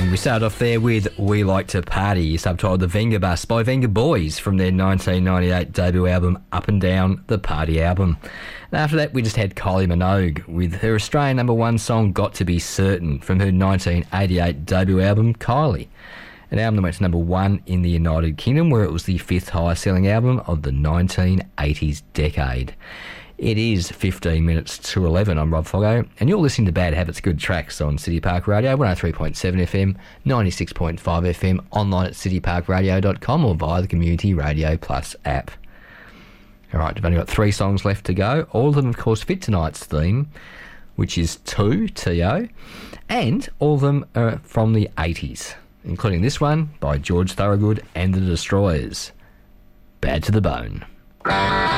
And we started off there with We Like to Party, subtitled The Venga Bus by Venga Boys from their 1998 debut album Up and Down, the Party Album. And after that, we just had Kylie Minogue with her Australian #1 song Got to Be Certain from her 1988 debut album Kylie. An album that went to #1 in the United Kingdom, where it was the 5th highest selling album of the 1980s decade. It is 15 minutes to 11. I'm Rob Foggo, and you're listening to Bad Habits, Good Tracks on City Park Radio, 103.7 FM, 96.5 FM, online at cityparkradio.com or via the Community Radio Plus app. All right, we've only got 3 songs left to go. All of them, of course, fit tonight's theme, which is T.O., and all of them are from the 80s, including this one by George Thorogood and the Destroyers, Bad to the Bone.